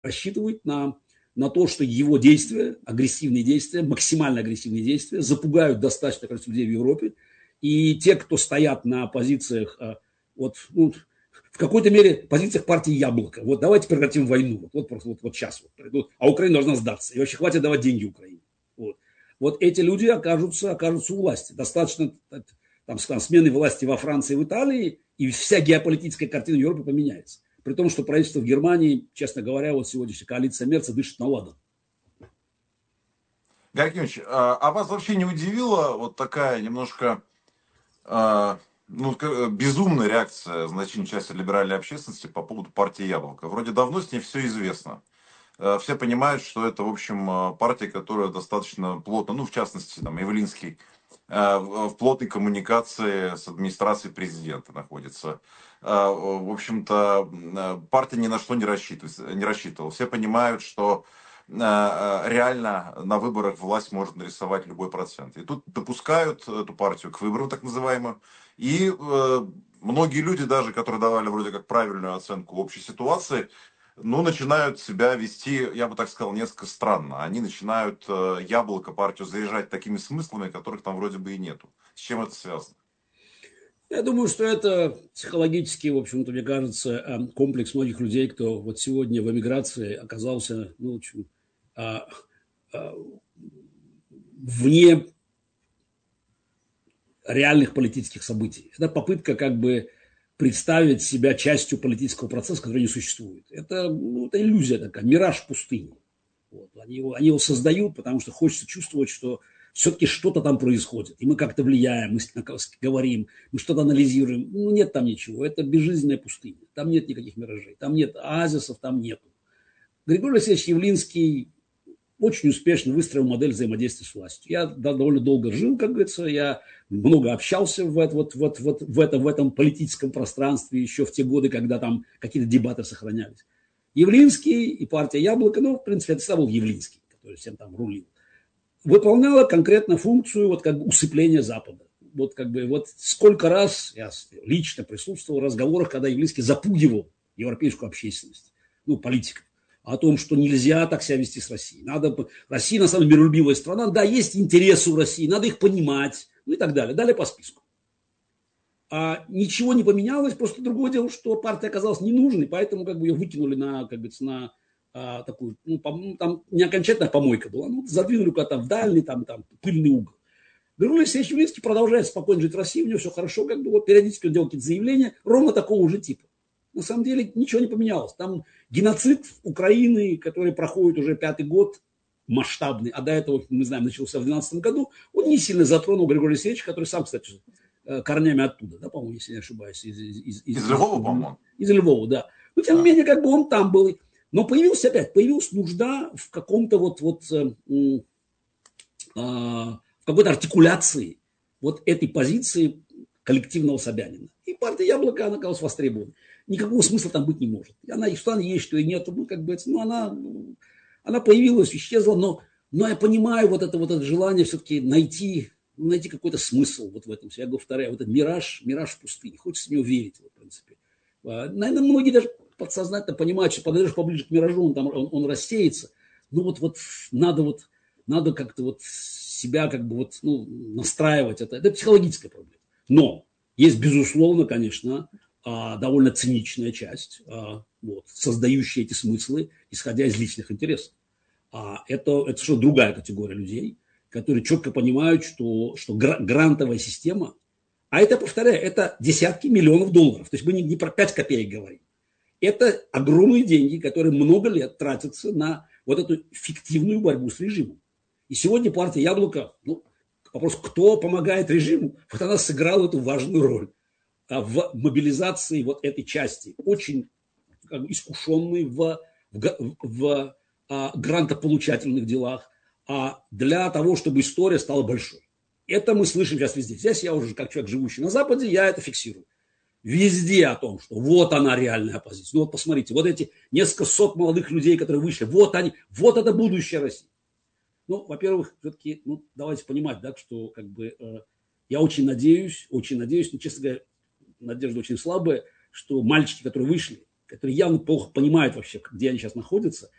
рассчитывает на то, что его действия, агрессивные действия, максимально агрессивные действия запугают достаточно количество людей в Европе. И те, кто стоят на позициях, вот, ну, в какой-то мере позициях партии «Яблоко». Вот давайте прекратим войну. Вот просто вот сейчас. Вот. А Украина должна сдаться. И вообще хватит давать деньги Украине. Вот эти люди окажутся у власти. Достаточно там, смены власти во Франции и в Италии, и вся геополитическая картина Европы поменяется. При том, что правительство в Германии, честно говоря, вот сегодняшняя коалиция Мерца дышит на ладан. Георгий Евгеньевич, а вас вообще не удивила вот такая немножко безумная реакция значительной части либеральной общественности по поводу партии «Яблоко»? Вроде давно с ней все известно. Все понимают, что это, в общем, партия, которая достаточно плотно, ну, в частности, там, Явлинский, в плотной коммуникации с администрацией президента находится. В общем-то, партия ни на что не рассчитывала. Все понимают, что реально на выборах власть может нарисовать любой процент. И тут допускают эту партию к выборам, так называемым. И многие люди, даже которые давали вроде как правильную оценку общей ситуации, ну, начинают себя вести, я бы так сказал, несколько странно. Они начинают «Яблоко» партию заряжать такими смыслами, которых там вроде бы и нету. С чем это связано? Я думаю, что это психологически, в общем-то, мне кажется, комплекс многих людей, кто вот сегодня в эмиграции оказался, ну, в общем, вне реальных политических событий. Это попытка как бы представить себя частью политического процесса, который не существует. Это иллюзия такая, мираж пустыни. Вот. Они его создают, потому что хочется чувствовать, что все-таки что-то там происходит. И мы как-то влияем, мы говорим, мы что-то анализируем. Ну, нет там ничего. Это безжизненная пустыня. Там нет никаких миражей. Там нет оазисов, там нету. Григорий Алексеевич Явлинский очень успешно выстроил модель взаимодействия с властью. Я довольно долго жил, как говорится, я много общался в этом политическом пространстве еще в те годы, когда там какие-то дебаты сохранялись. Явлинский и партия «Яблоко», ну, в принципе, это всегда был Явлинский, который всем там рулил, выполняла конкретно функцию вот как бы усыпления Запада. Вот как бы вот сколько раз я лично присутствовал в разговорах, когда Явлинский запугивал европейскую общественность, ну, политиков, о том, что нельзя так себя вести с Россией. Россия, на самом деле, миролюбивая страна. Да, есть интересы у России, надо их понимать, ну и так далее. Далее по списку. Ничего не поменялось, просто другое дело, что партия оказалась ненужной, поэтому как бы ее выкинули на, как говорится, на такую, там не окончательная помойка была, задвинули куда-то в дальний, там пыльный угол. Григорий Алексеевич Явлинский продолжает спокойно жить в России, у него все хорошо, как бы вот периодически он делал какие-то заявления ровно такого же типа. На самом деле ничего не поменялось. Там геноцид Украины, который проходит уже 5-й год, масштабный, а до этого, мы знаем, начался в 2012 году, он не сильно затронул Григория Алексеевича, который сам, кстати, корнями оттуда, да, по-моему, если не ошибаюсь. Из Львова, по-моему. Из Львова, да. Но, тем не менее, как бы он там был. Но появилась нужда в каком-то в какой-то артикуляции вот этой позиции коллективного Собянина. И партия «Яблоко», она оказалась востребована. Никакого смысла там быть не может. Она и что она есть, что и нет. Ну, как бы, она появилась, исчезла, но я понимаю вот это желание все-таки найти какой-то смысл вот в этом. Я говорю, повторяю, вот этот мираж в пустыне. Хочется в него верить, в принципе. Наверное, многие даже подсознательно понимают, что подойдешь поближе к миражу, он рассеется. Ну надо как-то себя как бы настраивать. Это психологическая проблема. Но есть, безусловно, конечно, довольно циничная часть, создающая эти смыслы, исходя из личных интересов. Это что, другая категория людей, которые четко понимают, что грантовая система, а это, повторяю, это десятки миллионов долларов. То есть мы не про 5 копеек говорим. Это огромные деньги, которые много лет тратятся на вот эту фиктивную борьбу с режимом. И сегодня партия «Яблоко», вопрос, кто помогает режиму, вот она сыграла эту важную роль в мобилизации вот этой части, очень искушенной в грантополучательных делах, для того, чтобы история стала большой. Это мы слышим сейчас везде. Здесь я уже, как человек, живущий на Западе, я это фиксирую. Везде о том, что вот она реальная оппозиция. Ну вот посмотрите, вот эти несколько сот молодых людей, которые вышли, вот они, вот это будущее России. Ну, во-первых, все-таки, давайте понимать, да, что как бы я очень надеюсь, но, честно говоря, надежда очень слабая, что мальчики, которые вышли, которые явно плохо понимают вообще, где они сейчас находятся,